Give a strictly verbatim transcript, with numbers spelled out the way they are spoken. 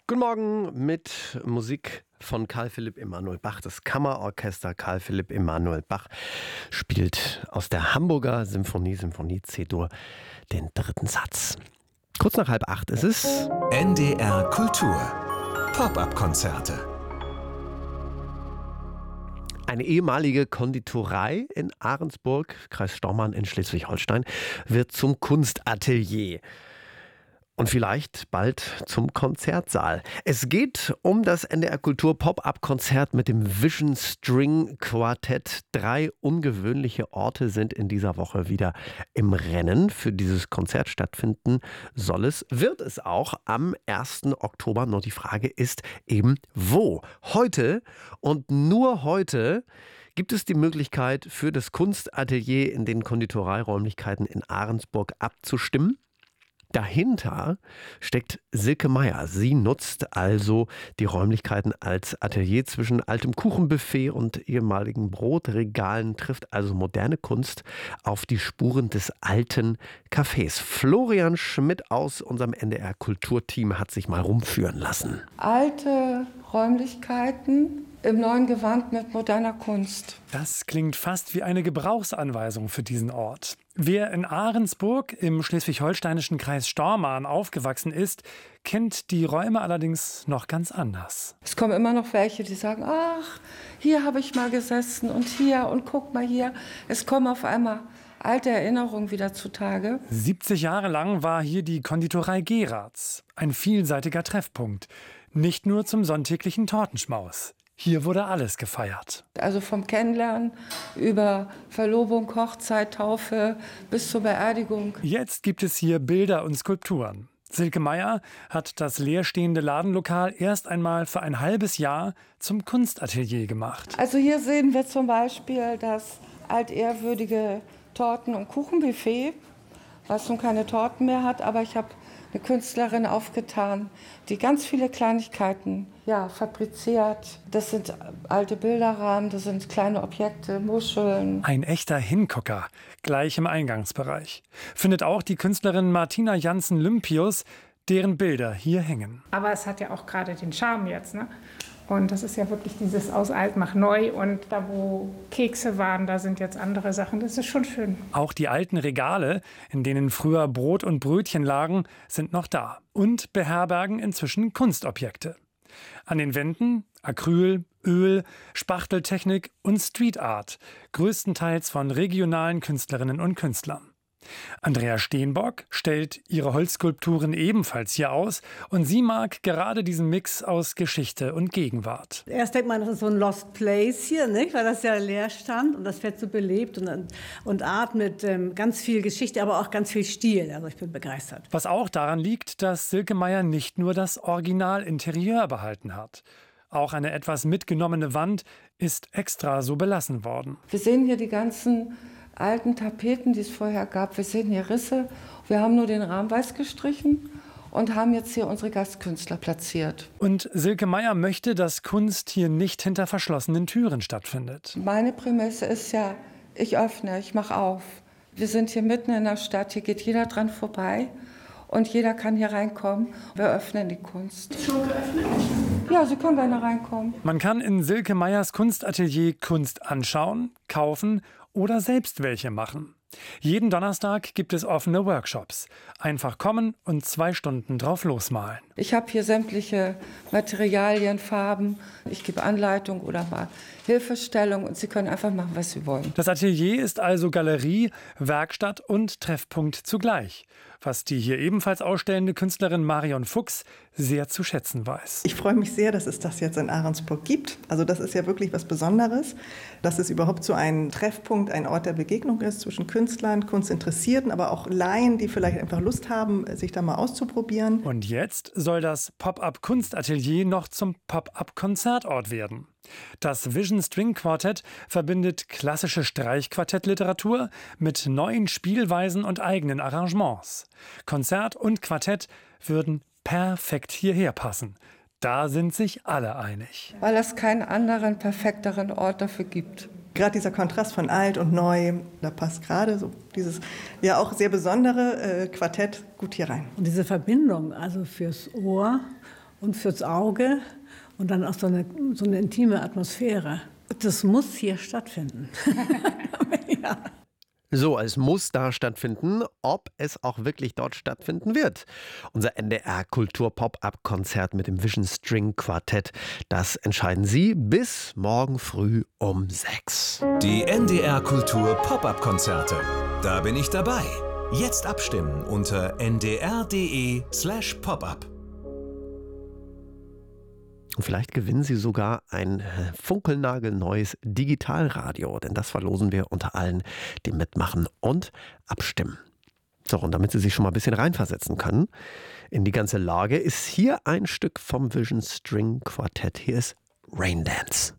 Guten Morgen mit Musik von Carl Philipp Emanuel Bach. Das Kammerorchester Carl Philipp Emanuel Bach spielt aus der Hamburger Symphonie, Symphonie C-Dur, den dritten Satz. Kurz nach halb acht ist es. N D R Kultur. Pop-up-Konzerte. Eine ehemalige Konditorei in Ahrensburg, Kreis Stormarn in Schleswig-Holstein, wird zum Kunstatelier. Und vielleicht bald zum Konzertsaal. Es geht um das N D R Kultur Pop-up-Konzert mit dem Vision String Quartett. Drei ungewöhnliche Orte sind in dieser Woche wieder im Rennen. Für dieses Konzert stattfinden soll es, wird es auch am ersten Oktober. Nur die Frage ist eben, wo? Heute und nur heute gibt es die Möglichkeit für das Kunstatelier in den Konditoreiräumlichkeiten in Ahrensburg abzustimmen. Dahinter steckt Silke Meier. Sie nutzt also die Räumlichkeiten als Atelier zwischen altem Kuchenbuffet und ehemaligen Brotregalen, trifft also moderne Kunst auf die Spuren des alten Cafés. Florian Schmidt aus unserem N D R Kulturteam hat sich mal rumführen lassen. Alte Räumlichkeiten im neuen Gewand mit moderner Kunst. Das klingt fast wie eine Gebrauchsanweisung für diesen Ort. Wer in Ahrensburg im schleswig-holsteinischen Kreis Stormarn aufgewachsen ist, kennt die Räume allerdings noch ganz anders. Es kommen immer noch welche, die sagen, ach, hier habe ich mal gesessen und hier und guck mal hier. Es kommen auf einmal alte Erinnerungen wieder zutage. siebzig Jahre lang war hier die Konditorei Geratz, ein vielseitiger Treffpunkt. Nicht nur zum sonntäglichen Tortenschmaus. Hier wurde alles gefeiert. Also vom Kennenlernen über Verlobung, Hochzeit, Taufe bis zur Beerdigung. Jetzt gibt es hier Bilder und Skulpturen. Silke Meier hat das leerstehende Ladenlokal erst einmal für ein halbes Jahr zum Kunstatelier gemacht. Also hier sehen wir zum Beispiel das altehrwürdige Torten- und Kuchenbuffet, was nun keine Torten mehr hat, aber ich habe eine Künstlerin aufgetan, die ganz viele Kleinigkeiten ja, fabriziert. Das sind alte Bilderrahmen, das sind kleine Objekte, Muscheln. Ein echter Hingucker, gleich im Eingangsbereich. Findet auch die Künstlerin Martina Janssen-Lympius, deren Bilder hier hängen. Aber es hat ja auch gerade den Charme jetzt, ne? Und das ist ja wirklich dieses aus alt mach neu. Und da, wo Kekse waren, da sind jetzt andere Sachen. Das ist schon schön. Auch die alten Regale, in denen früher Brot und Brötchen lagen, sind noch da. Und beherbergen inzwischen Kunstobjekte. An den Wänden Acryl, Öl, Spachteltechnik und Street Art. Größtenteils von regionalen Künstlerinnen und Künstlern. Andrea Steenbock stellt ihre Holzskulpturen ebenfalls hier aus und sie mag gerade diesen Mix aus Geschichte und Gegenwart. Erst denkt man, das ist so ein Lost Place hier, nicht? Weil das ja leer stand und das wird so belebt und, und Art mit ähm, ganz viel Geschichte, aber auch ganz viel Stil. Also ich bin begeistert. Was auch daran liegt, dass Silke Meier nicht nur das Originalinterieur behalten hat. Auch eine etwas mitgenommene Wand ist extra so belassen worden. Wir sehen hier die ganzen alten Tapeten, die es vorher gab. Wir sehen hier Risse. Wir haben nur den Rahmen weiß gestrichen und haben jetzt hier unsere Gastkünstler platziert. Und Silke Meier möchte, dass Kunst hier nicht hinter verschlossenen Türen stattfindet. Meine Prämisse ist ja, ich öffne, ich mache auf. Wir sind hier mitten in der Stadt, hier geht jeder dran vorbei und jeder kann hier reinkommen. Wir öffnen die Kunst. Schon geöffnet? Ja, Sie können gerne reinkommen. Man kann in Silke Meiers Kunstatelier Kunst anschauen, kaufen oder selbst welche machen. Jeden Donnerstag gibt es offene Workshops. Einfach kommen und zwei Stunden drauf losmalen. Ich habe hier sämtliche Materialien, Farben. Ich gebe Anleitung oder mal Hilfestellung und Sie können einfach machen, was Sie wollen. Das Atelier ist also Galerie, Werkstatt und Treffpunkt zugleich. Was die hier ebenfalls ausstellende Künstlerin Marion Fuchs sehr zu schätzen weiß. Ich freue mich sehr, dass es das jetzt in Ahrensburg gibt. Also das ist ja wirklich was Besonderes, dass es überhaupt so ein Treffpunkt, ein Ort der Begegnung ist zwischen Künstlern, Kunstinteressierten, aber auch Laien, die vielleicht einfach Lust haben, sich da mal auszuprobieren. Und jetzt soll das Pop-up-Kunstatelier noch zum Pop-up-Konzertort werden. Das Vision String Quartett verbindet klassische Streichquartettliteratur mit neuen Spielweisen und eigenen Arrangements. Konzert und Quartett würden perfekt hierher passen. Da sind sich alle einig. Weil es keinen anderen, perfekteren Ort dafür gibt. Gerade dieser Kontrast von alt und neu, da passt gerade so dieses ja auch sehr besondere äh, Quartett gut hier rein. Und diese Verbindung, also fürs Ohr und fürs Auge und dann auch so eine, so eine intime Atmosphäre. Das muss hier stattfinden. Ja. So, es muss da stattfinden, ob es auch wirklich dort stattfinden wird. Unser N D R-Kultur-Pop-Up-Konzert mit dem Vision String Quartett, das entscheiden Sie bis morgen früh um sechs. Die N D R-Kultur-Pop-Up-Konzerte. Da bin ich dabei. Jetzt abstimmen unter n d r punkt d e slash pop up. Und vielleicht gewinnen Sie sogar ein funkelnagelneues Digitalradio, denn das verlosen wir unter allen, die mitmachen und abstimmen. So, und damit Sie sich schon mal ein bisschen reinversetzen können in die ganze Lage, ist hier ein Stück vom Vision String Quartett. Hier ist Rain Dance.